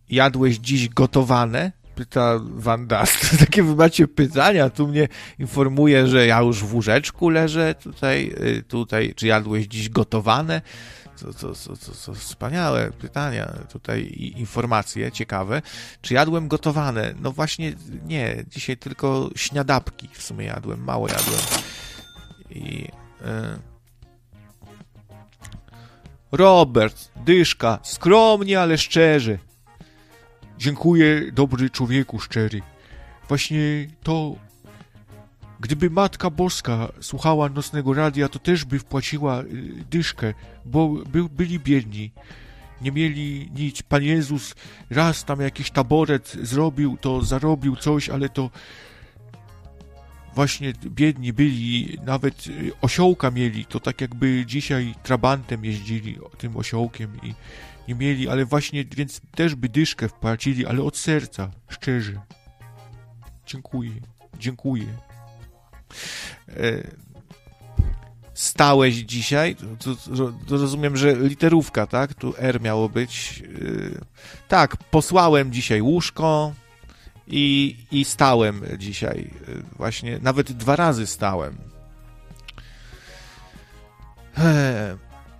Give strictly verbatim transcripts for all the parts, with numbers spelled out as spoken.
jadłeś dziś gotowane? Pyta Wanda. Takie wy macie pytania, tu mnie informuje, że ja już w łóżeczku leżę tutaj, tutaj, czy jadłeś dziś gotowane? To, to, to, to, to wspaniałe pytania, tutaj informacje ciekawe. Czy jadłem gotowane? No właśnie nie, dzisiaj tylko śniadapki w sumie jadłem, mało jadłem. I... Y... Robert, dyszka, skromnie, ale szczerze. Dziękuję, dobry człowieku szczery. Właśnie to, gdyby Matka Boska słuchała nocnego radia, to też by wpłaciła dyszkę, bo by, byli biedni. Nie mieli nic. Pan Jezus raz tam jakiś taboret zrobił, to zarobił coś, ale to właśnie biedni byli, nawet osiołka mieli, to tak jakby dzisiaj trabantem jeździli tym osiołkiem i nie mieli, ale właśnie, więc też by dyszkę wpłacili, ale od serca, szczerze. Dziękuję, dziękuję. E, stałeś dzisiaj, to, to, to rozumiem, że literówka, tak? Tu R miało być. E, tak, posłałem dzisiaj łóżko i, i stałem dzisiaj. E, właśnie, nawet dwa razy stałem. E,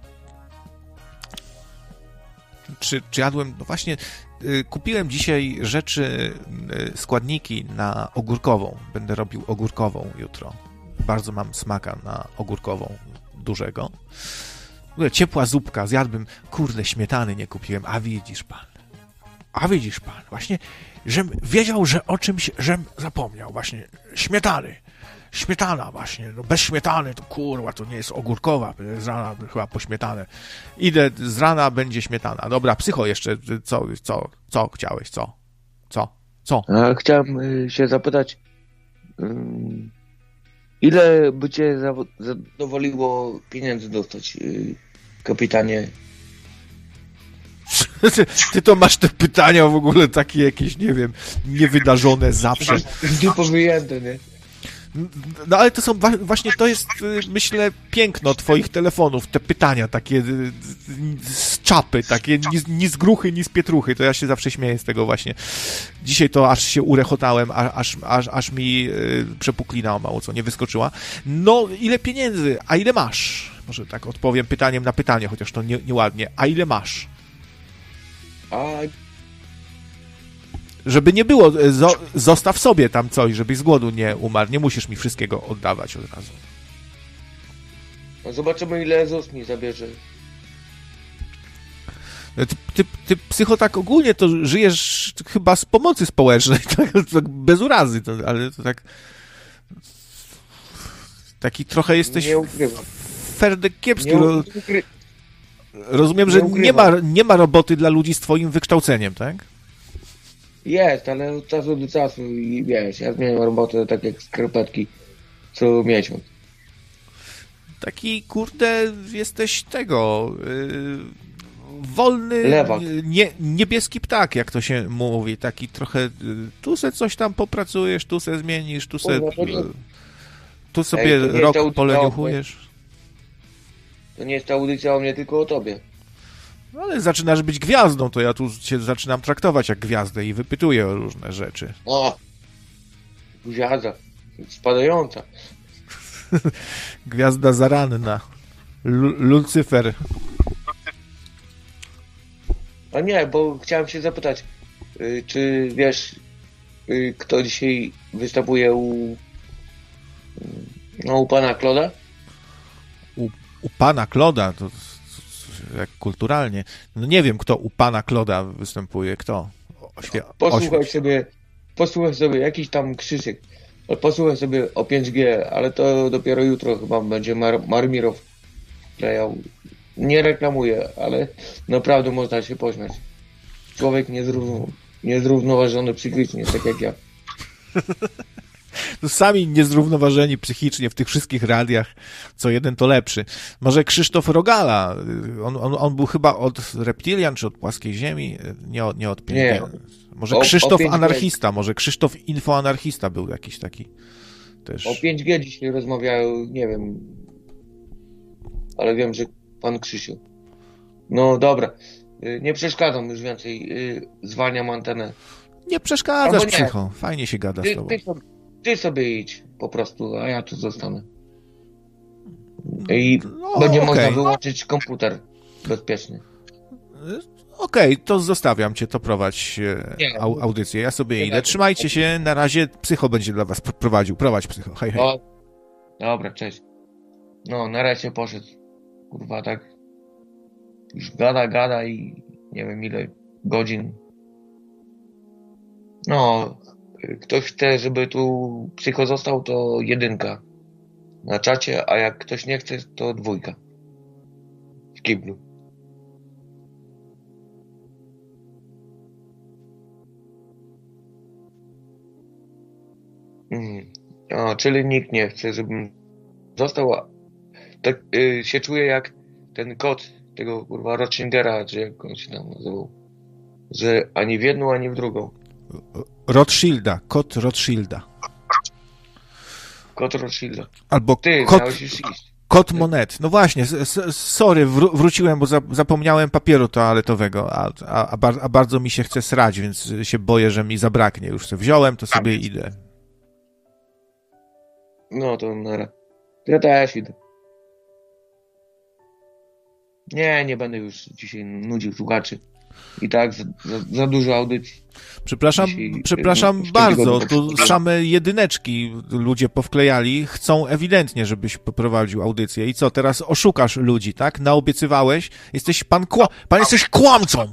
Czy, czy jadłem? No właśnie, y, kupiłem dzisiaj rzeczy, y, składniki na ogórkową. Będę robił ogórkową jutro. Bardzo mam smaka na ogórkową dużego. W ogóle ciepła zupka, zjadłbym. Kurde, śmietany nie kupiłem. A widzisz pan. A widzisz pan. Właśnie, żem wiedział, że o czymś, żem zapomniał. Właśnie, śmietany. Śmietana właśnie, no bez śmietany to kurwa, to nie jest ogórkowa, z rana chyba po śmietanę. Idę, z rana będzie śmietana. Dobra, psycho jeszcze, co, co, co chciałeś, co? Co? Co? A chciałem się zapytać, ile by cię zadowoliło pieniędzy dostać, kapitanie? Ty, ty to masz te pytania w ogóle takie jakieś, nie wiem, niewydarzone zawsze. Dupo wyjęte, nie? No ale to są właśnie, to jest, myślę, piękno twoich telefonów, te pytania takie z czapy, takie ni, ni z gruchy, ni z pietruchy, to ja się zawsze śmieję z tego właśnie. Dzisiaj to aż się urechotałem, aż, aż, aż mi przepuklina o mało co nie wyskoczyła. No, ile pieniędzy, a ile masz? Może tak odpowiem pytaniem na pytanie, chociaż to nie, nieładnie. A ile masz? A... Żeby nie było, zo, zostaw sobie tam coś, żebyś z głodu nie umarł. Nie musisz mi wszystkiego oddawać od razu. No zobaczymy, ile Z U S mi zabierze. Ty, ty, ty psycho tak ogólnie to żyjesz chyba z pomocy społecznej, tak, tak bez urazy, to, ale to tak... Taki trochę jesteś ferdek kiepski. Nie ukry... Rozumiem, że nie, nie, ma, nie ma roboty dla ludzi z twoim wykształceniem, tak? Jest, ale od czasu do czasu i wiesz, ja zmieniam robotę tak jak skarpetki co miesiąc. Taki, kurde, jesteś tego... Yy, wolny, nie, niebieski ptak, jak to się mówi. Taki trochę... Yy, tu se coś tam popracujesz, tu se zmienisz, tu se... Yy, tu sobie Ej, rok poleniuchujesz. To nie jest ta audycja o mnie, tylko o tobie. No ale zaczynasz być gwiazdą, to ja tu cię zaczynam traktować jak gwiazdę i wypytuję o różne rzeczy. O! Gwiazda. Spadająca. Gwiazda zaranna. L- Lucyfer. A nie, bo chciałem się zapytać, yy, czy wiesz, yy, kto dzisiaj występuje u, yy, no, u pana Kloda? U, u pana Kloda? To... jak kulturalnie. No nie wiem, kto u pana Kloda występuje, kto. Oświe... Posłuchaj Oświe... sobie, posłuchaj sobie, jakiś tam Krzysiek, posłuchaj sobie o pięć G, ale to dopiero jutro chyba będzie Mar- Marmirow klejał. Nie reklamuję, ale naprawdę można się pośmiać. Człowiek niezrówno... niezrównoważony psychicznie, tak jak ja. To sami niezrównoważeni psychicznie w tych wszystkich radiach, co jeden to lepszy. Może Krzysztof Rogala, on, on, on był chyba od Reptilian, czy od Płaskiej Ziemi, nie od, nie od pięć G. Nie. Może o, Krzysztof o Anarchista, może Krzysztof Infoanarchista był jakiś taki też. O pięć G dzisiaj rozmawiają, nie wiem, ale wiem, że pan Krzysiu. No dobra, Y, nie przeszkadzam już więcej. Y, zwalniam antenę. Nie przeszkadzasz, Albo nie. psycho. Fajnie się gada z Ty, tobą. ty, sobie, ty sobie idź po prostu, a ja tu zostanę. I No, będzie okej. można wyłączyć komputer bezpiecznie. Okej, to zostawiam cię, to prowadź e, Nie. au, audycję. Ja sobie Nie idę. będę. Trzymajcie się, na razie psycho będzie dla was pr- prowadził. Prowadź psycho, hej, hej. O, dobra, cześć. No, nareszcie poszedł. Kurwa, tak już gada, gada i nie wiem ile godzin. No, ktoś chce, żeby tu psycho został, to jedynka na czacie, a jak ktoś nie chce, to dwójka w kiblu. Mhm. O, czyli nikt nie chce, żebym został. a- Tak y, się czuję jak ten kot tego kurwa Rothschildera, czy jak on się tam nazywał. Że ani w jedną, ani w drugą. Rothschilda, kot Rothschilda. Kot Rothschilda. Albo Ty, kot, miałeś już iść. kot monet. No właśnie, s- s- sorry, wró- wróciłem, bo za, zapomniałem papieru toaletowego, a, a, a, bar, a bardzo mi się chce srać, więc się boję, że mi zabraknie. Już sobie wziąłem, to sobie idę. No to nara. Ja też idę. Nie, nie będę już dzisiaj nudził słuchaczy. I tak za, za, za dużo audycji. Przepraszam, Dzisiaj, przepraszam w tym bardzo, tygodniu tu same jedyneczki ludzie powklejali, chcą ewidentnie, żebyś poprowadził audycję. I co, teraz oszukasz ludzi, tak? Naobiecywałeś? Jesteś pan kła... Pan jesteś kłamcą!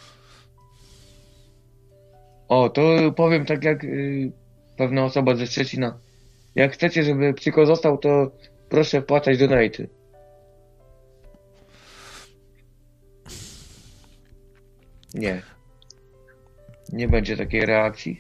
O, to powiem tak jak y, pewna osoba ze Szczecina. Jak chcecie, żeby psycho został, to proszę wpłacać donaty. Nie. Nie będzie takiej reakcji.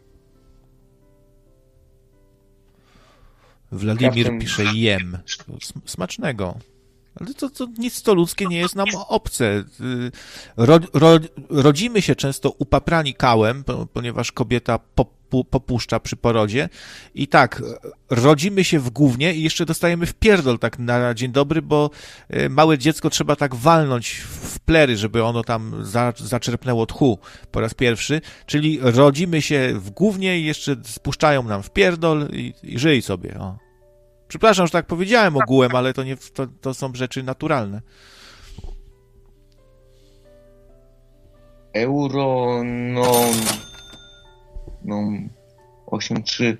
Wladimir Czasem- pisze jem. Sm- Smacznego. Ale to, to nic to ludzkie nie jest nam obce. Y, Ro, ro, rodzimy się często upaprani kałem, po- ponieważ kobieta popu, popuszcza przy porodzie. I tak, rodzimy się w gównie i jeszcze dostajemy w pierdol tak na dzień dobry, bo y, małe dziecko trzeba tak walnąć w plery, żeby ono tam za, zaczerpnęło tchu po raz pierwszy. Czyli rodzimy się w gównie i jeszcze spuszczają nam w pierdol i, i żyj sobie. O. Przepraszam, że tak powiedziałem ogółem, ale to, nie, to, to są rzeczy naturalne. Euro non... non... osiem trzy.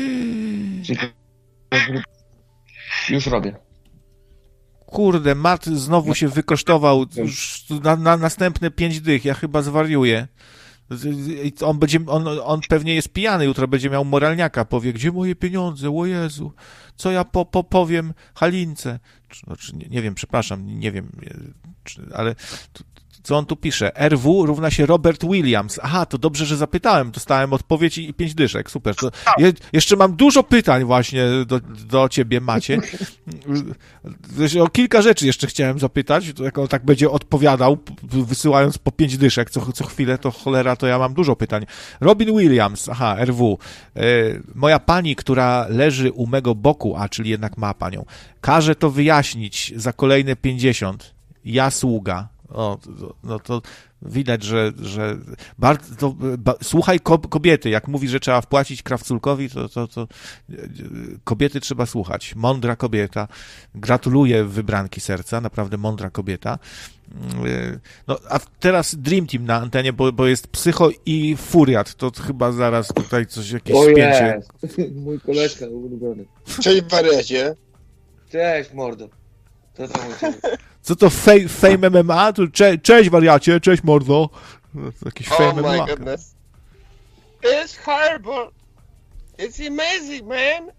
Już robię. Kurde, Mat znowu się wykosztował już na, na następne pięć dych. Ja chyba zwariuję. I On, będzie, on, on pewnie jest pijany, jutro będzie miał moralniaka. Powie, gdzie moje pieniądze? O Jezu, co ja po, po, powiem Halince? Czy, czy, nie, nie wiem, przepraszam, nie wiem, czy, ale tu, co on tu pisze? R W równa się Robert Williams. Aha, to dobrze, że zapytałem. Dostałem odpowiedź i pięć dyszek. Super. To je, jeszcze mam dużo pytań właśnie do, do ciebie, Macie. O kilka rzeczy jeszcze chciałem zapytać. To jak on tak będzie odpowiadał, p- wysyłając po pięć dyszek co, co chwilę, to cholera, to ja mam dużo pytań. Robin Williams. Aha, R W. E, moja pani, która leży u mego boku, a czyli jednak ma panią, każe to wyjaśnić za kolejne pięćdziesiąt. Ja sługa. O, to- no to widać, że, że bardzo, to, ba, słuchaj ko, kobiety, jak mówi, że trzeba wpłacić krawculkowi, to, to, to e, kobiety trzeba słuchać. Mądra kobieta. Gratuluję wybranki serca, naprawdę mądra kobieta. E, No, a teraz Dream Team na antenie, bo, bo jest Psycho i Furiat, to chyba zaraz tutaj coś, jakieś O spięcie. jest! Mój koleżka ulubiony. Cześć wariacie. Cześć, mordo. Co tam u ciebie? Co to fame, fame M M A? To cze, cześć wariacie, cześć mordo. No, to Jakiś Oh Fame my M M A. goodness. It's horrible. It's amazing, man.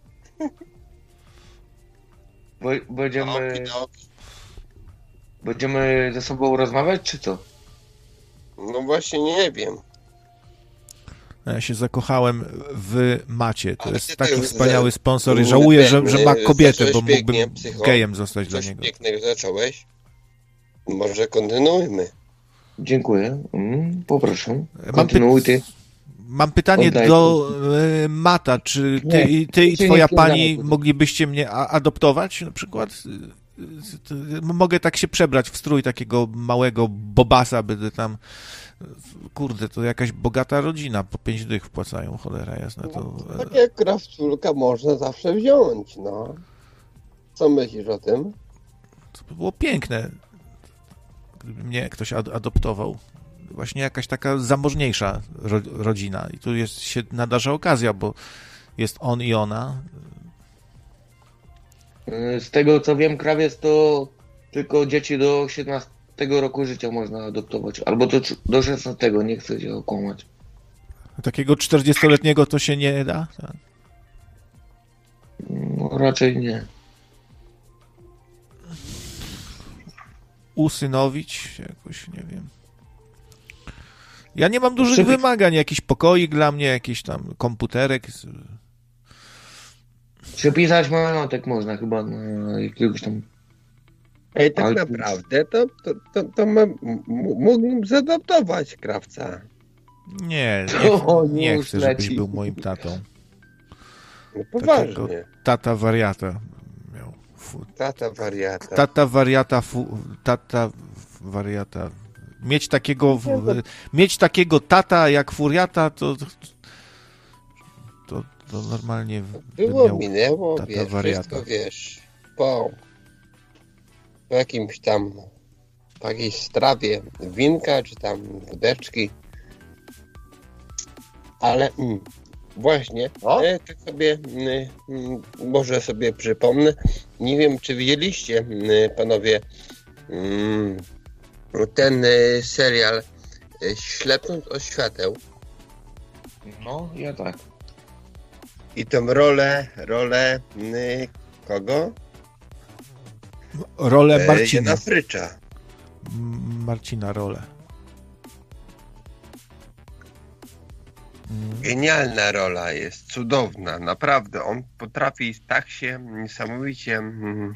Bo, będziemy, Okidoki. będziemy ze sobą rozmawiać, czy co? No właśnie nie wiem. Ja się zakochałem w Macie. To Ale jest ty taki też wspaniały za- sponsor i żałuję, że, że ma kobietę, zacząłeś bo mógłbym pięknie, psycho. gejem zostać dla Coś niego. pięknego zacząłeś. Może kontynuujmy. Dziękuję. Mm, poproszę. Mam, Kontynuuj ty. mam pytanie Oddaj. do e, Mata. Czy ty, Nie, i- ty i ty twoja nie pani wpierdalaj. moglibyście mnie a, adoptować na przykład? mogę tak się przebrać w strój takiego małego bobasa, będę tam, kurde, to jakaś bogata rodzina, po pięć dych wpłacają, cholera jasna. To... No, takie krawcórka można zawsze wziąć, no. Co myślisz o tym? To by było piękne, gdyby mnie ktoś ad- adoptował. Właśnie jakaś taka zamożniejsza ro- rodzina. I tu jest, się nadarza okazja, bo jest on i ona. Z tego co wiem, krawiec to tylko dzieci do siedemnastego roku życia można adoptować. Albo do, do szesnastego, nie chcę się okłamać. Takiego czterdziestoletniego to się nie da? Tak. No, raczej nie. Usynowić jakoś, nie wiem. Ja nie mam dużych Żeby... wymagań, jakiś pokoik dla mnie, jakiś tam komputerek. Przepisać majątek można chyba na jakiegoś tam... Ej, tak Ale- naprawdę to, to, to, to ma, m- mógłbym zadoptować krawca. Nie, nie, O, nie już chcę, żebyś leci. był moim tatą. No poważnie. Tata wariata miał. Fu, Tata wariata. tata wariata, fu, tata wariata. Mieć takiego, w, mieć takiego tata jak furiata, to, to, to normalnie bym Było, miał minęło, tata wiesz, wariata. wszystko wiesz, po, po jakimś tam takiej strawie winka, czy tam wódeczki. Ale mm, właśnie, O? e, tak sobie, mm, mm, może sobie przypomnę, nie wiem, czy widzieliście, mm, panowie, mm, ten e, serial e, Ślepnąc od świateł No, ja tak. i tą rolę, rolę mm, kogo? Rolę E, Marcina. Jana Frycza. M- Marcina rolę. Mm. Genialna rola jest, cudowna, naprawdę. On potrafi tak się niesamowicie mm,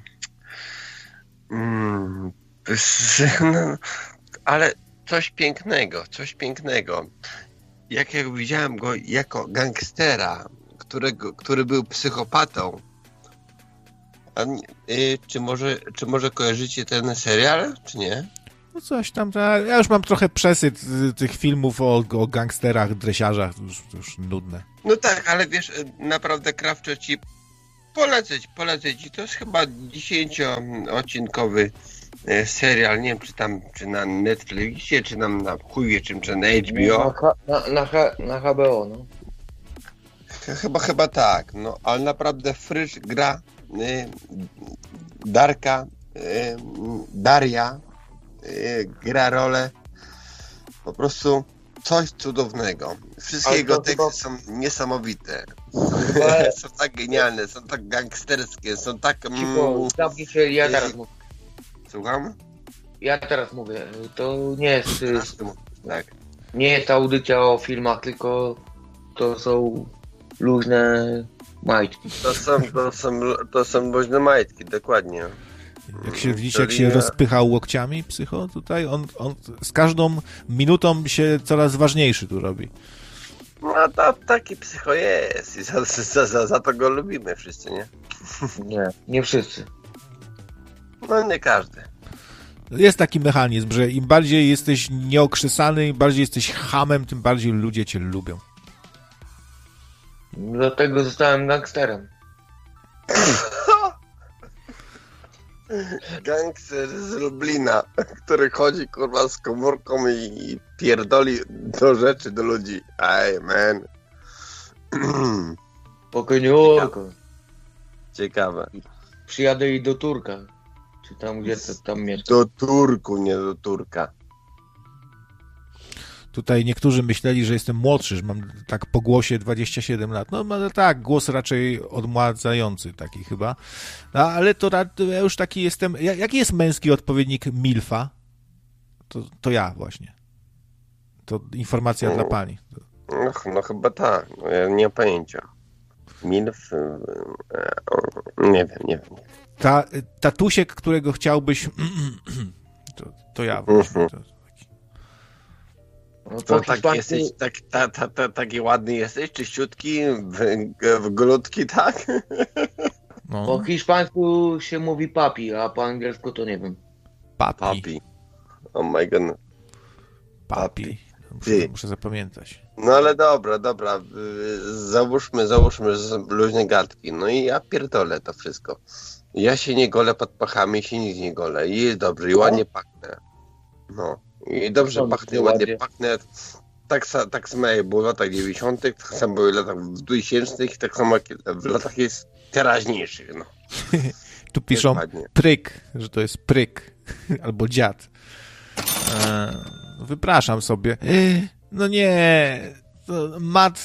mm, z- no, ale coś pięknego, coś pięknego. Jak, jak widziałem go jako gangstera, którego, który był psychopatą. A, nie- y, czy, może, czy może kojarzycie ten serial, czy nie? No coś tam, ta- ja już mam trochę przesyt y, tych filmów o, o gangsterach, dresiarzach, to już, to już nudne. No tak, ale wiesz, naprawdę krawczo ci polecę, ci- polecę ci. To jest chyba dziesięcioodcinkowy e, serial, nie wiem czy tam, czy na Netflixie, czy nam na chuj wie czym, czy na H B Na, O. H- na, na, H- na H B O, no. Ch- Chyba, chyba tak, no, ale naprawdę Frycz gra e, Darka, e, Daria e, gra rolę po prostu coś cudownego. Wszystkie Ale jego to teksty chyba- są niesamowite. Chyba- Są tak genialne, są tak gangsterskie, są tak... Cicho, Mm, zamknij się, ja teraz mówię. słucham? Ja teraz mówię. To nie jest, y, Teraz ty mówisz, tak. nie jest audycja o filmach, tylko to są luźne majtki. To są, to są, to są luźne majtki, dokładnie. Jak się widzicie, jak się Czyli- rozpychał łokciami psycho tutaj, on, on z każdą minutą się coraz ważniejszy tu robi. No to taki psycho jest i za, za, za, za to go lubimy wszyscy, nie? Nie, nie wszyscy. No nie każdy. Jest taki mechanizm, że im bardziej jesteś nieokrzesany, im bardziej jesteś chamem, tym bardziej ludzie cię lubią. Dlatego zostałem gangsterem. Gangster z Lublina, który chodzi kurwa z komórką i pierdoli do rzeczy, do ludzi. Ej, man. Spokojniutko. Ciekawe. Przyjadę i do Turka. Czy tam, gdzie to, tam mieszka. Do Turku, nie do Turka. Tutaj niektórzy myśleli, że jestem młodszy, że mam tak po głosie dwadzieścia siedem lat. No ale tak, głos raczej odmładzający taki chyba. No, ale to ra- to ja już taki jestem... Ja- Jaki jest męski odpowiednik milfa? To, to ja właśnie. To informacja Mm. dla pani. No, no chyba tak, no, ja nie mam pojęcia. Milf? e, e, Nie wiem, nie wiem. Ta, tatusiek, którego chciałbyś... To, to ja właśnie. To, No, To po taki hiszpańsku- jesteś, tak, ta, ta, ta, taki ładny jesteś, czyściutki, w, w glutki, tak? No. Po hiszpańsku się mówi papi, a po angielsku to nie wiem. Papi. Papi. Oh my god. Papi. Muszę, Ty. muszę zapamiętać. No ale dobra, dobra. y, Załóżmy, załóżmy, że są luźne gadki. No i ja pierdolę to wszystko. Ja się nie golę pod pachami, się nic nie golę. I jest dobrze, i ładnie pachnę. No. I dobrze No, pachnę, ładnie. ładnie pachnę. Tak, sa- tak samo jak było w latach dziewięćdziesiątych, tak samo były w latach dwutysięcznych, tak samo jak w latach jest teraźniejszych. No. Tu piszą Dokładnie. pryk, że to jest pryk. Albo dziad. E, wypraszam sobie. E, no nie. To mat...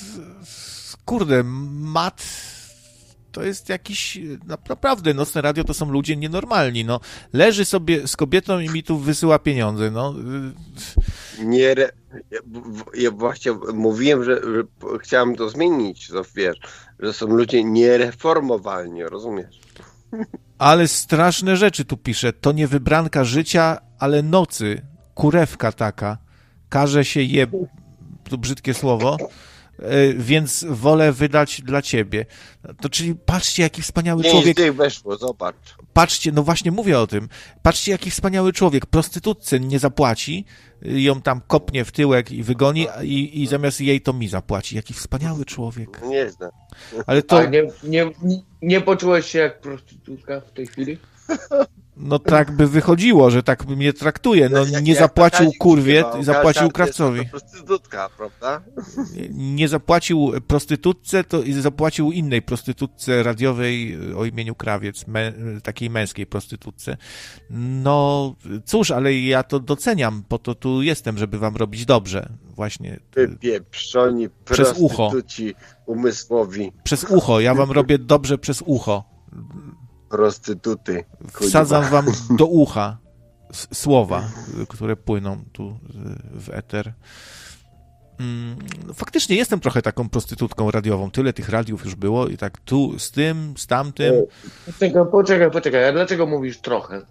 Kurde, mat... To jest jakiś... Naprawdę, Nocne Radio to są ludzie nienormalni, no. Leży sobie z kobietą i mi tu wysyła pieniądze, no. Nie, re... ja, w- ja właśnie mówiłem, że, że p- chciałem to zmienić, to wiesz, że są ludzie niereformowalni, rozumiesz? Ale straszne rzeczy tu pisze. To nie wybranka życia, ale nocy. Kurewka taka. Każe się je... Tu brzydkie słowo. E, Więc wolę wydać dla ciebie. To czyli patrzcie, jaki wspaniały Pięć człowiek. tych weszło, zobacz. Patrzcie, no właśnie mówię o tym. Patrzcie, jaki wspaniały człowiek. Prostytutce nie zapłaci, ją tam kopnie w tyłek i wygoni, i, i zamiast jej to mi zapłaci. Jaki wspaniały człowiek. Nie znam. Ale to, A nie, nie, nie poczułeś się jak prostytutka w tej chwili? no tak by wychodziło, że tak mnie traktuje. No Jak- nie jak zapłacił Kazik kurwie, śpiewał, zapłacił każdy krawcowi. jest to prostytutka, prawda? Nie zapłacił prostytutce, to i zapłacił innej prostytutce radiowej o imieniu Krawiec, mę, takiej męskiej prostytutce. No cóż, ale ja to doceniam, po to tu jestem, żeby wam robić dobrze. Właśnie Wy pieprzoni Przez ucho. prostytuci umysłowi, przez ucho, ja wam robię dobrze przez ucho. prostytuty. Wsadzam wam do ucha s- słowa, które płyną tu y, w eter. Mm, no faktycznie jestem trochę taką prostytutką radiową. Tyle tych radiów już było i tak tu z tym, z tamtym. Poczekaj, poczekaj, poczekaj. A dlaczego mówisz trochę?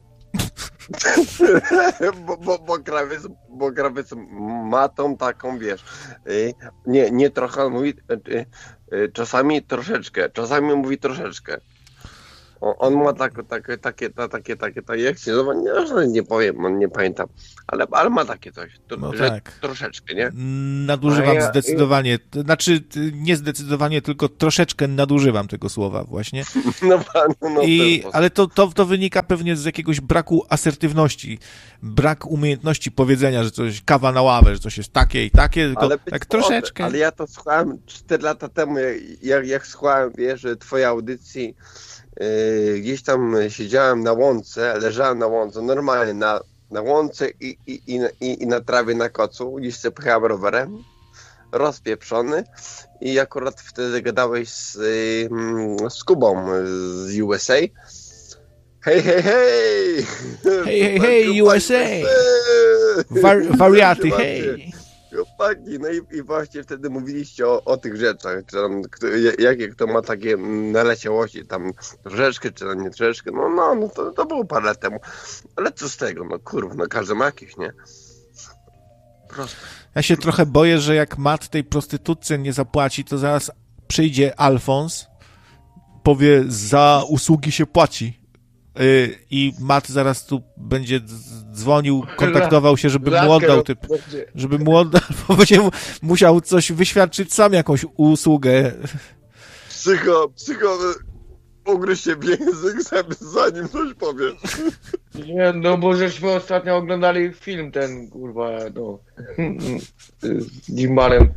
bo, bo, bo, krawiec, bo krawiec ma tą taką, wiesz, y, nie, nie trochę, on mówi y, y, czasami troszeczkę, czasami mówi troszeczkę. O, on ma tak, tak, takie, ta, takie, takie, takie, jak się nazywa, nie, nie powiem, on nie pamiętam, ale, ale ma takie coś, to, No że tak. troszeczkę, nie? Nadużywam A ja- zdecydowanie. To znaczy, y, nie zdecydowanie, tylko troszeczkę nadużywam tego słowa właśnie. No, no, no, w I, ten sposób. ale to, to, to wynika pewnie z jakiegoś braku asertywności, brak umiejętności powiedzenia, że coś kawa na ławę, że coś jest takie i takie, tylko Ale być tak może, troszeczkę. Ale ja to słuchałem cztery lata temu, jak, jak słuchałem, wiesz, twojej audycji, yy, gdzieś tam siedziałem na łące, leżałem na łące, normalnie na, na łące i, i, i, i, i na trawie na kocu, gdzieś sobie pchałem rowerem, rozpieprzony i akurat wtedy gadałeś z, yy, z Kubą z U S A. Hej, hej, hej! Hej, hej, hej, U S A! War, wariaty, hej! Chłopaki, no i, i właśnie wtedy mówiliście o, o tych rzeczach, czy tam, kto, jakie kto ma takie naleciałości, tam troszeczkę, czy tam nie troszeczkę, no, no, no to, to było parę lat temu, ale co z tego, no kurwa, no każdy ma jakieś, nie? Proste. Ja się trochę boję, że jak Mat tej prostytutce nie zapłaci, to zaraz przyjdzie Alfons, powie, za usługi się płaci. Yy, I Mat zaraz tu będzie dz- dzwonił, kontaktował się, żeby mu oddał typ, żeby mu oddał, bo będzie mu, musiał coś wyświadczyć sam, jakąś usługę. Psycho, psycho, ugryź się w język, zanim coś powiesz. Nie, no bo żeśmy ostatnio oglądali film ten, kurwa, no, z Jimbalem.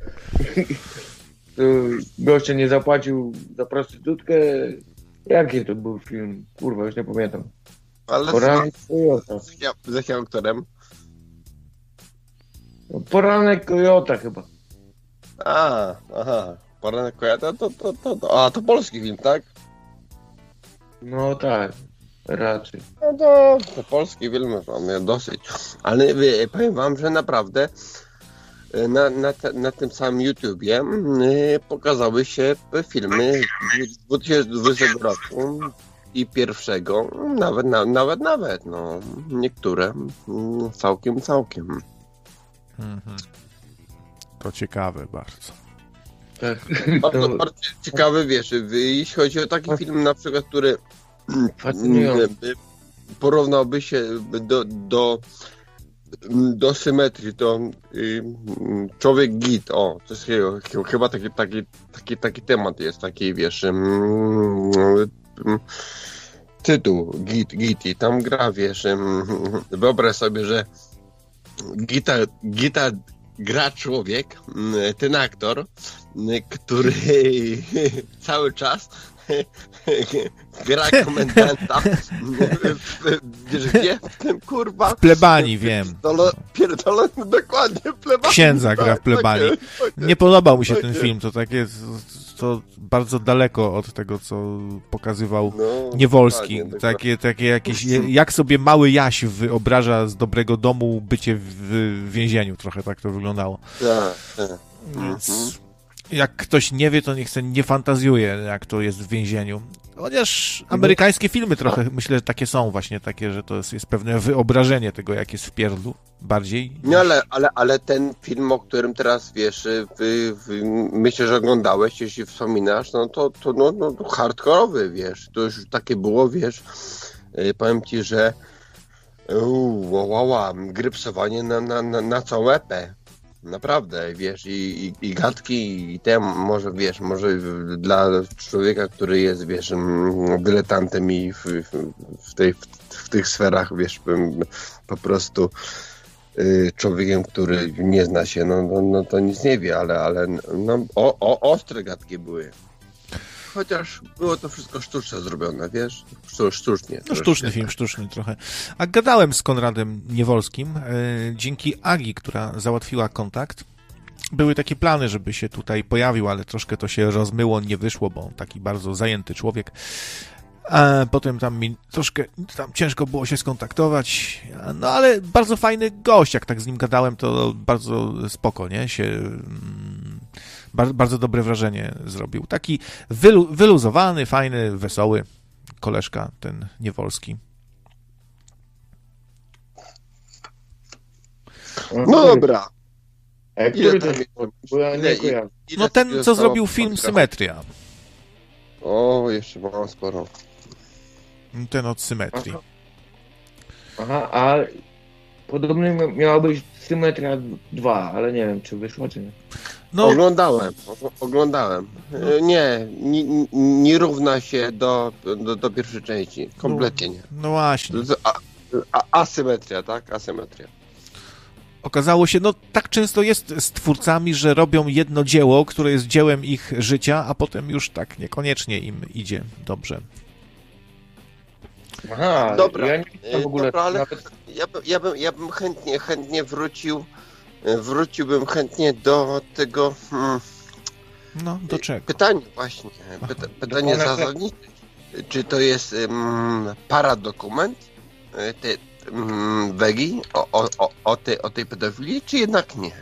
Goście nie zapłacił za prostytutkę. Jaki to był film? Kurwa, już nie pamiętam. Ale Poranek Kojota. z, ja- z jakim aktorem? Poranek Kojota chyba. A, aha, Poranek Kojota, to, to, to, to, a to polski film, tak? No tak, raczej. No to, to polskie filmy mamy dosyć, ale y, powiem wam, że naprawdę y, na, na, te, na tym samym YouTubie y, pokazały się filmy z dwa tysiące dwudziestego roku i pierwszego, nawet, na, nawet, nawet, no, niektóre mm, całkiem, całkiem. Mhm. To ciekawe bardzo. Tak. Bardzo, To, bardziej, ciekawy, wiesz, jeśli chodzi o taki film na przykład, który Fascynujący. porównałby się do, do, do symetrii, to y, Człowiek Git, o, coś takiego, chyba taki, taki, taki, taki temat jest, taki, wiesz, y, y, tytuł, Git, Git i tam gra, wiesz, y, wyobraź sobie, że Gita, Gita gra człowiek, ten aktor, który cały czas gra komendanta. Wiesz gdzie? W tym kurwa. W plebanii, wiem. Pierdolę, dokładnie, plebanii. Księdza gra w plebanii. Nie podobał mi się ten film, to takie, to bardzo daleko od tego, co pokazywał no, Niewolski. Dokładnie, takie, takie jakieś, jak sobie mały Jaś wyobraża z Dobrego Domu bycie w więzieniu, trochę tak to wyglądało. Tak, tak. Więc jak ktoś nie wie, to niech sobie nie fantazjuje, jak to jest w więzieniu. Chociaż amerykańskie filmy trochę, myślę, że takie są właśnie takie, że to jest, jest pewne wyobrażenie tego, jak jest w pierdlu bardziej. No ale, ale, ale ten film, o którym teraz wiesz, wy, wy, myślę, że oglądałeś, jeśli wspominasz, no to, to no, no, hardkorowy, wiesz, to już takie było, wiesz, powiem ci, że uu, wow, wow, grypsowanie na, na, na, na całą epę. Naprawdę, wiesz, i, i, i gadki, i tem, może, wiesz, może dla człowieka, który jest, wiesz, dyletantem i w, w, tej, w tych sferach, wiesz, po prostu y, człowiekiem, który nie zna się, no, no, no to nic nie wie, ale, ale no, o, o, ostre gadki były. Chociaż było to wszystko sztucznie zrobione, wiesz? Sztucznie. No sztuczny film, sztuczny trochę. A gadałem z Konradem Niewolskim, yy, dzięki Agi, która załatwiła kontakt. Były takie plany, żeby się tutaj pojawił, ale troszkę to się rozmyło, nie wyszło, bo on taki bardzo zajęty człowiek. A potem tam mi troszkę tam ciężko było się skontaktować, no ale bardzo fajny gość, jak tak z nim gadałem, to bardzo spoko, nie? Się... Mm, Bardzo, bardzo dobre wrażenie zrobił. Taki wylu, wyluzowany, fajny, wesoły koleżka, ten Niewolski. No dobra. A który to bo ja nie kojarzę. No ten, co zrobił film Symetria. O, jeszcze mam sporo. Ten od Symetrii. Aha, a podobnie miała być Symetria dwa, ale nie wiem, czy wyszło, czy nie. No, oglądałem, oglądałem. Nie, nie, nie równa się do, do, do pierwszej części. Kompletnie nie. No właśnie. A, a, asymetria, tak? Asymetria. Okazało się, no tak często jest z twórcami, że robią jedno dzieło, które jest dziełem ich życia, a potem już tak niekoniecznie im idzie dobrze. Aha, dobra, ja nie w ogóle dobra, ale nawet... ja, by, ja, bym, ja bym chętnie, chętnie wrócił Wróciłbym chętnie do tego... Hmm, no, do czego? Pytanie właśnie. Pyta, pytanie zasadnicze. Czy to jest um, paradokument te, um, Wegi o, o, o, o, tej, o tej pedofilii, czy jednak nie?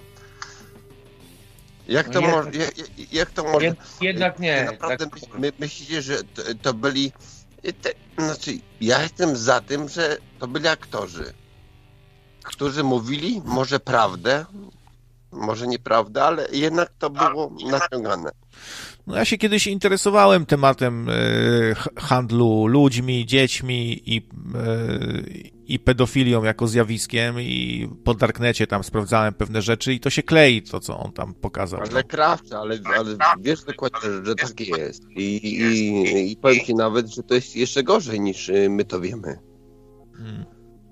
Jak to, no może, jak, jak to może... Jed, jednak nie. Naprawdę tak... my, myślicie, że to, to byli... Te, znaczy, ja jestem za tym, że to byli aktorzy, którzy mówili może prawdę, może nieprawdę, ale jednak to było naciągane. No ja się kiedyś interesowałem tematem y, handlu ludźmi, dziećmi i, y, i pedofilią jako zjawiskiem i po Darknecie tam sprawdzałem pewne rzeczy i to się klei, to co on tam pokazał. Ale krawcze, ale, ale wiesz dokładnie, że tak jest. I, i, i powiem ci nawet, że to jest jeszcze gorzej niż my to wiemy. Hmm.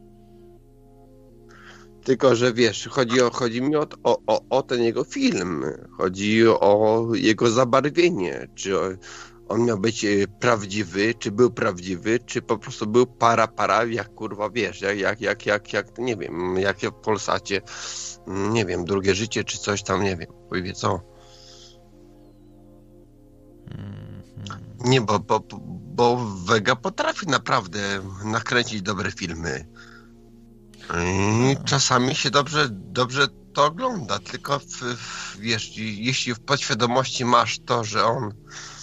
Tylko, że wiesz, chodzi, o, chodzi mi o, o, o ten jego film. Chodzi o jego zabarwienie. Czy on miał być prawdziwy, czy był prawdziwy, czy po prostu był para, para, jak kurwa, wiesz, jak, jak, jak, jak, jak nie wiem, jak w Polsacie, nie wiem, drugie życie, czy coś tam, nie wiem, wie co. Nie, bo, bo, bo Vega potrafi naprawdę nakręcić dobre filmy. I czasami się dobrze, dobrze to ogląda, tylko w, w, wiesz, jeśli w podświadomości masz to, że on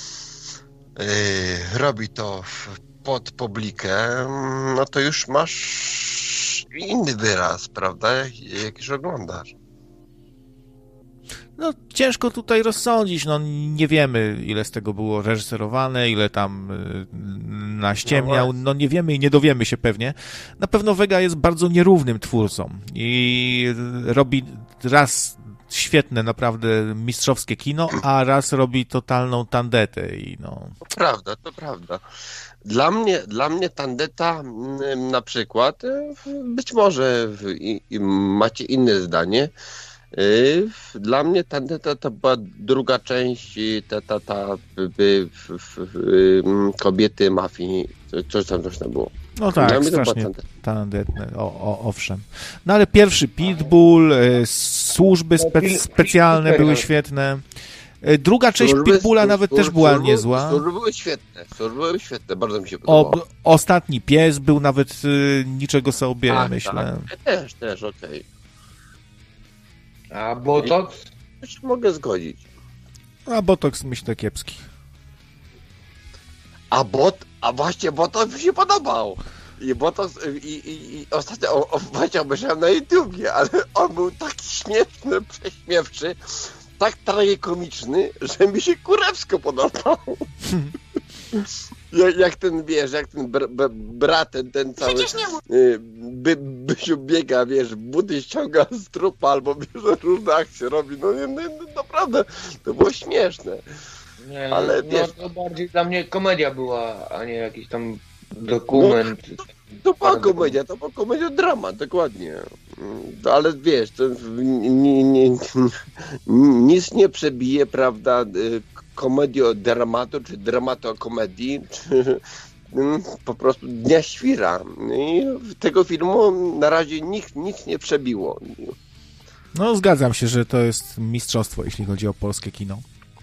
yy, robi to w, pod publikę, no to już masz inny wyraz, prawda, jak już oglądasz. No, ciężko tutaj rozsądzić, no nie wiemy, ile z tego było reżyserowane, ile tam y, naściemniał, no nie wiemy i nie dowiemy się pewnie. Na pewno Vega jest bardzo nierównym twórcą i robi raz świetne, naprawdę mistrzowskie kino, a raz robi totalną tandetę i no... To prawda, to prawda. Dla mnie, dla mnie tandeta na przykład, być może i, i macie inne zdanie, dla mnie tandeta to była druga część ta, ta, ta by, w, w, w, kobiety mafii, coś tam, coś tam było. No tak, strasznie tandetne, o, o, owszem. No ale pierwszy Pitbull, służby spe, specjalne były świetne. Druga część służby, Pitbulla nawet służby, też była służby, niezła. Służby były świetne, służby były świetne, bardzo mi się podobało. O, ostatni pies był nawet y, niczego sobie, tak, myślę. Tak. Też, też, okej. Okay. A Botox? To się mogę zgodzić. A Botox myślę kiepski. A bot, a właśnie Botox mi się podobał. I Botox, i, i, i ostatnio o, o, właśnie obejrzałem na YouTubie, ale on był taki śmieszny, prześmiewczy, tak tragikomiczny, że mi się kurewsko podobał. jak, jak ten, wiesz, jak ten br, br, brat, ten, ten cały y, by, Bysiu biega, wiesz, buty ściąga z trupa, albo wiesz, różne akcje robi, no, no, no naprawdę, to było śmieszne. Nie, ale no, wiesz, to bardziej dla mnie komedia była, a nie jakiś tam dokument. No, to, to była komedia, to była komedia dramat, dokładnie. Ale wiesz, to nie, nie, nic nie przebije, prawda, komedii od dramatu, czy dramatu o komedii, czy po prostu Dnia Świra. I tego filmu na razie nikt, nic nie przebiło. No zgadzam się, że to jest mistrzostwo, jeśli chodzi o polskie kino.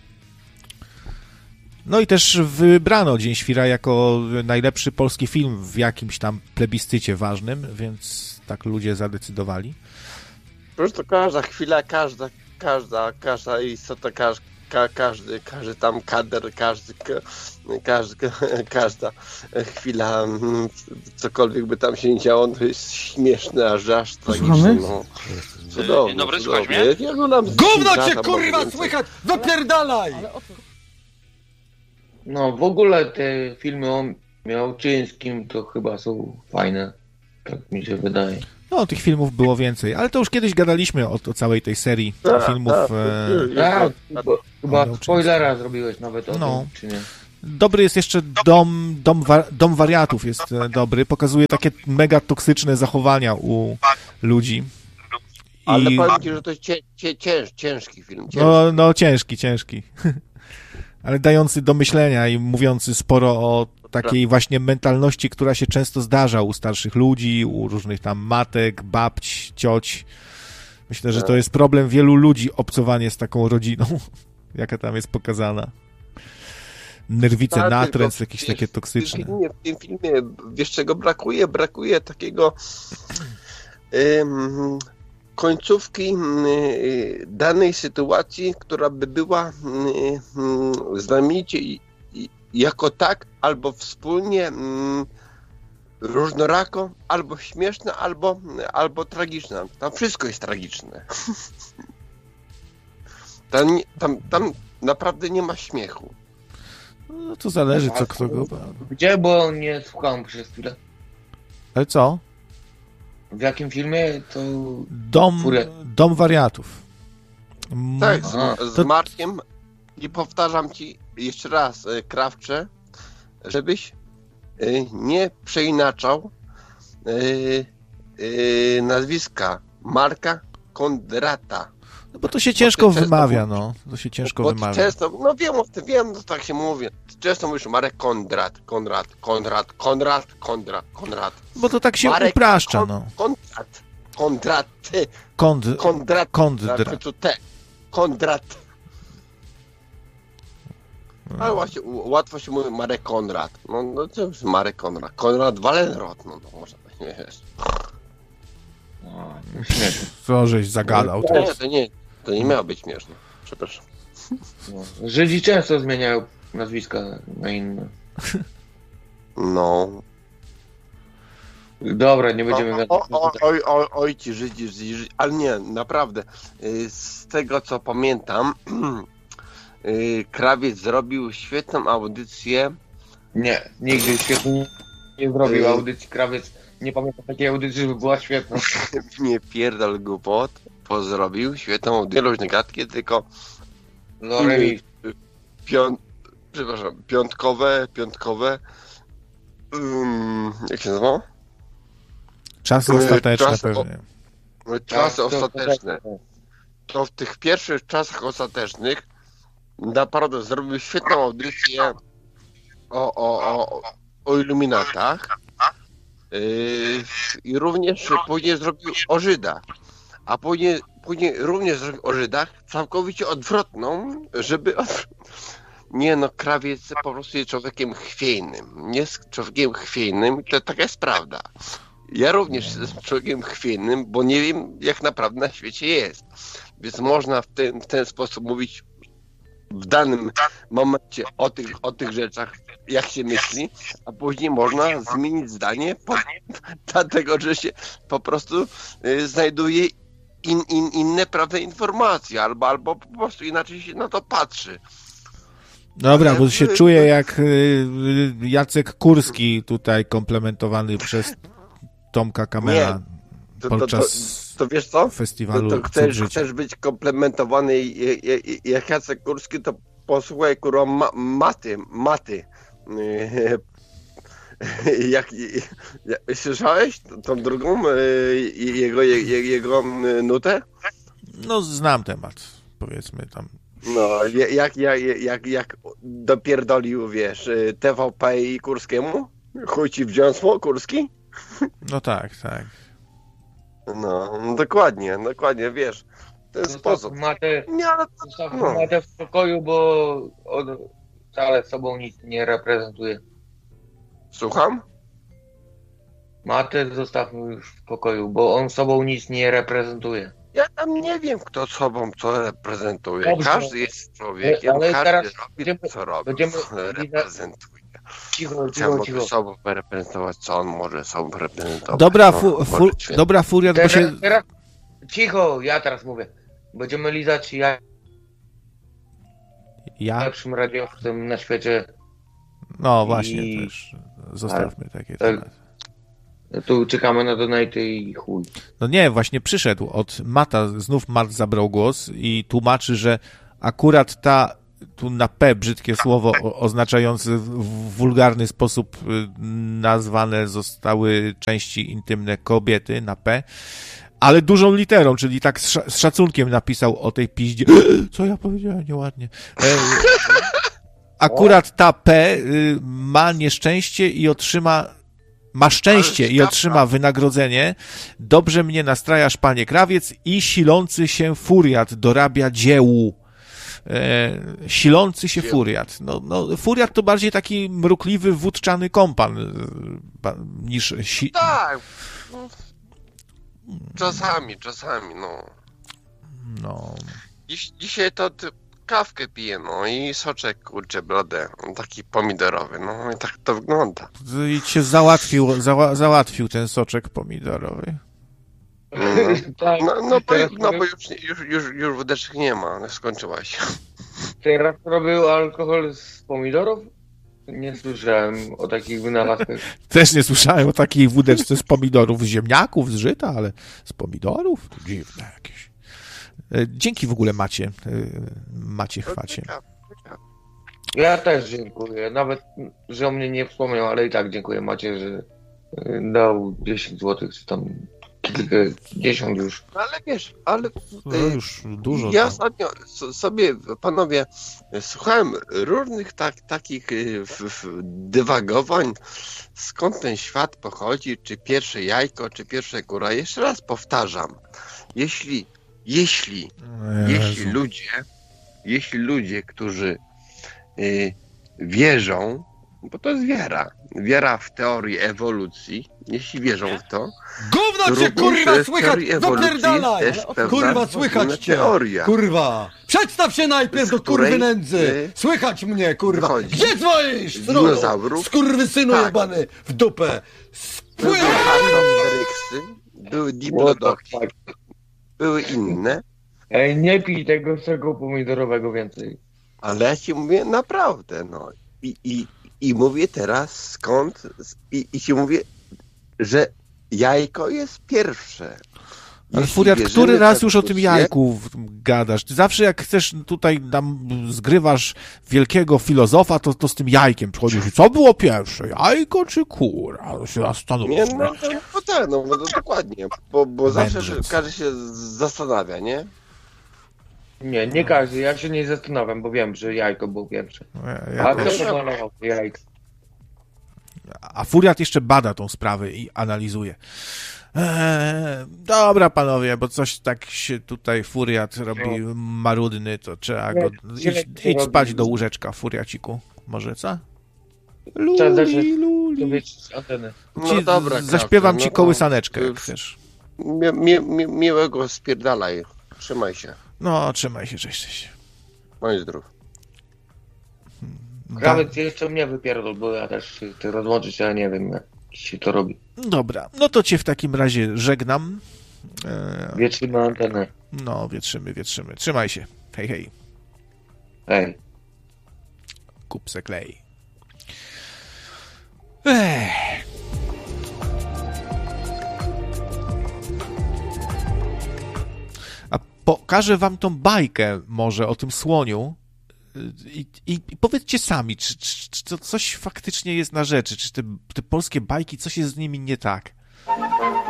No i też wybrano Dzień Świra jako najlepszy polski film w jakimś tam plebiscycie ważnym, więc tak ludzie zadecydowali. Po prostu każda chwila, każda, każda, każda istota, każda, każdy, każdy tam kadr, każdy, każdy, każda chwila, cokolwiek by tam się nie działo, to jest śmieszne, aż aż tragiczne. No. Cudowne, Dzień dobry, cudowne. słuchaj mnie? Ja oglądam Gówno kilka, cię tam kurwa więcej. słychać! Wypierdalaj! No w ogóle te filmy o Miałczyńskim to chyba są fajne, tak mi się wydaje. No, tych filmów było więcej, ale to już kiedyś gadaliśmy o, o całej tej serii Tak, filmów. tak, e... Tak, chyba Miałczyński. spoilera zrobiłeś nawet o No. tym, czy nie? Dobry jest jeszcze Dom, dom, wa- dom Wariatów jest e, dobry, pokazuje takie mega toksyczne zachowania u ludzi. Ale I... powiem ci, że to jest cię, cię, cięż, ciężki film. Ciężki. No, no ciężki, ciężki. Ale dający do myślenia i mówiący sporo o takiej właśnie mentalności, która się często zdarza u starszych ludzi, u różnych tam matek, babć, cioć. Myślę, że to jest problem wielu ludzi, obcowanie z taką rodziną, jaka tam jest pokazana. Nerwice, Tak, natręt, tylko, jakieś wiesz, takie toksyczne. W tym filmie, w tym filmie wiesz czego brakuje? Brakuje takiego ym, końcówki y, danej sytuacji, która by była y, y, znamienicie i, i, jako tak, albo wspólnie y, różnorako, albo śmieszna, albo, albo tragiczna. Tam wszystko jest tragiczne. Tam, nie- tam, tam naprawdę nie ma śmiechu. No to zależy, co kto go... Gdzie, bo nie słuchałem przez chwilę. Ale co? W jakim filmie to... Dom, Furę. dom Wariatów. Mm, Tak, z, Aha. z To- Markiem i powtarzam ci jeszcze raz, e, Krawcze, żebyś e, nie przeinaczał e, e, nazwiska Marka Kondrata. No bo to się ciężko ty często wymawia, mówisz. no. To się ciężko Bo ty wymawia. często, no wiem o tym, wiem, no tak się mówi. Często mówisz Marek Kondrat, Konrad, Konrad, Konrad, Konrad, Konrad. Bo to tak się Marek upraszcza, Kon- no. Kondrat, Kondrat, ty, Kond... Kondrat, Kondra. na końcu T. Kondrat. Ale właśnie u- łatwo się mówi Marek Konrad. No, no to jest Marek Konrad. Konrad Wallenrod, no to można tak nie wiesz. O, śmieszne. Co żeś zagadał. No, Nie, to nie, to nie miało być śmieszne. Przepraszam. No. Żydzi często zmieniają nazwiska na inne. No, Dobra, nie będziemy O, gadać. o, o, oj, oj, oj ci Żydzi, Żydzi, ale nie, naprawdę. Y, Z tego co pamiętam, y, Krawiec zrobił świetną audycję. Nie, nigdy świetnie nie zrobił Yy. audycji. Krawiec nie pamiętam takiej audycji, żeby była świetna. Nie pierdol głupot, bo zrobił świetną audycję, luźne gadki, tylko No remis. piąt, przepraszam, piątkowe, piątkowe, um, jak się nazywa? Czasy Yy, ostateczne czas- pewnie. Czasy Tak, to- ostateczne. To w tych pierwszych czasach ostatecznych naprawdę zrobił świetną audycję o, o, o, o iluminatach. Yy, I również później zrobił o Żydach. A później, później również zrobił o Żydach całkowicie odwrotną, żeby... Od... Nie no, Krawiec po prostu jest człowiekiem chwiejnym. Nie jest człowiekiem chwiejnym, to taka jest prawda. Ja również jestem człowiekiem chwiejnym, bo nie wiem, jak naprawdę na świecie jest. Więc można w ten, w ten sposób mówić w danym momencie o tych, o tych rzeczach, jak się myśli, a później można zmienić zdanie, po, dlatego że się po prostu y, znajduje in, in, inne prawne informacje, albo, albo po prostu inaczej się na to patrzy. Dobra, Ale bo się wy- czuję jak y, Jacek Kurski tutaj komplementowany przez Tomka Kamela To, to, to, podczas to wiesz co? To, festiwalu to Cud chcesz, Życia. chcesz być komplementowany i- i- i- jak Jacek Kurski, to posłuchaj kurwa ma, maty, maty. Jak, jak, słyszałeś tą drugą y, jego, jego, jego nutę? No znam temat, powiedzmy tam. No, jak, jak, jak, jak dopierdolił, wiesz, T V P i Kurskiemu? Chuj ci w dziąsło, Kurski? No tak, tak. No, dokładnie, dokładnie, wiesz, w ten sposób. Matę, Nie, ale to, zostaw no. matę w spokoju, bo on wcale sobą nic nie reprezentuje. Słucham? Matę zostawmy już w spokoju, bo on sobą nic nie reprezentuje. Ja tam nie wiem, kto sobą co reprezentuje. Dobrze. Każdy jest człowiekiem, Ale każdy teraz robi będziemy- co robi, będziemy- reprezentuje. Cicho, Ja cicho, mogę cicho. sobą reprezentować, co on może sobą reprezentować. Dobra, No, fu, może fu, świetnie. dobra Furiat, bo Teraz, się... teraz, cicho, ja teraz mówię. Będziemy lizać ja Ja? najlepszym radiowcem na świecie. No właśnie, I- też zostawmy takie tak. tematy. Tu czekamy na donaty i chuj. No nie, właśnie przyszedł od Mata, znów Mat zabrał głos i tłumaczy, że akurat ta, tu na P brzydkie słowo o, oznaczające w wulgarny sposób y, nazwane zostały części intymne kobiety na P, ale dużą literą, czyli tak z, sz- z szacunkiem napisał o tej piździe. Co ja powiedziałem nieładnie. E, akurat ta P y, ma nieszczęście i otrzyma ma szczęście Ale i otrzyma wynagrodzenie. Dobrze mnie nastrajasz, panie Krawiec, i silący się furiat dorabia dziełu. E, silący się Dzieł. furiat. No, no, furiat to bardziej taki mrukliwy, wódczany kompan e, ba- niż... Si- Tak. No, czasami, czasami, no. no. Dziś, dzisiaj to ty, kawkę piję, no i soczek, kurczę, bladę, taki pomidorowy, no i tak to wygląda. I cię załatwił, zała- załatwił ten soczek pomidorowy. Tak, No, no, bo, teraz, no bo już, już, już, już wódeczek nie ma, skończyła się. teraz robił alkohol z pomidorów? Nie słyszałem o takich wynalazkach. Też nie słyszałem o takiej wódeczce z pomidorów, z ziemniaków, z żyta, ale z pomidorów? To dziwne jakieś. E, Dzięki w ogóle Macie, e, Macie chwacie. Ja też dziękuję. Nawet, że o mnie nie wspomniał, ale i tak dziękuję Macie, że y, dał dziesięć złotych, czy tam kilkadziesiąt już. Ale wiesz, ale No już dużo. ja tam. ostatnio so- sobie, panowie, słuchałem różnych tak, takich y, w, w dywagowań, skąd ten świat pochodzi, czy pierwsze jajko, czy pierwsza góra. Jeszcze raz powtarzam, jeśli, jeśli, jeśli Jezu. ludzie, jeśli ludzie, którzy y, wierzą, bo to jest wiara, wiara w teorię ewolucji, jeśli wierzą w to, Gówno cię również kurwa w słychać, teorii ewolucji dopierdalaj! jest pewna Kurwa słychać inna cię! teoria. Kurwa! Przedstaw się najpierw Z do kurwy której nędzy! ty Słychać mnie kurwa! wychodzi Gdzie dzwonisz? dinozaurów? Skurwysynu Tak. jebany w dupę! były Artofteryksy, były Diplodoki, What the fuck? były inne, Ej, nie pij tego soku pomidorowego więcej. ale ja ci mówię naprawdę, no. I, i, i mówię teraz skąd, i, i ci mówię, że jajko jest pierwsze. Ale Jeśli Furiat, wierzymy który w raz już o tym ewolucję, jajku w- gadasz? Ty zawsze jak chcesz tutaj nam zgrywasz wielkiego filozofa, to, to z tym jajkiem przychodzisz. I co było pierwsze? Jajko czy kura? To się Nie, zastanówmy. no, no, no tak, no, no to dokładnie, bo, bo zawsze Mędrzec. że każdy się zastanawia, nie? Nie, nie każdy. Ja się nie zastanawiam, bo wiem, że jajko było pierwsze. Ja A też. kto pomalował to jajko? A Furiat jeszcze bada tą sprawę i analizuje. Eee, dobra, panowie, bo coś tak się tutaj Furiat robi marudny, to trzeba go... Idź, idź spać do łóżeczka, Furiaciku. Może, co? Trzeba zacząć Luli, luli. to być z anteny. No Ci, dobra, zaśpiewam Kacper, ci no, kołysaneczkę, jak już. chcesz. Mi, mi, mi, miłego spierdalaj, trzymaj się, No, trzymaj się, cześć, cześć. bądź zdrów. Krawiec jeszcze mnie wypierdol, bo ja też chcę rozłączyć, ale nie wiem, jak się to robi. Dobra, no to cię w takim razie żegnam. Eee, Wietrzymy antenę. no, wietrzymy, wietrzymy. Trzymaj się. Hej, hej. Ej. Kup se klej. Ech. A pokażę wam tą bajkę może o tym słoniu i, i, i powiedzcie sami, czy, czy, czy to coś faktycznie jest na rzeczy, czy te, te polskie bajki, coś jest z nimi nie tak.